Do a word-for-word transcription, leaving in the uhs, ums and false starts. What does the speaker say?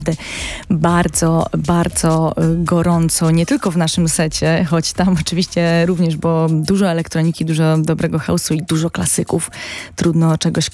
Bardzo, bardzo gorąco, nie tylko w naszym secie, choć tam oczywiście również, bo dużo elektroniki, dużo dobrego house'u i dużo klasyków. Trudno czegoś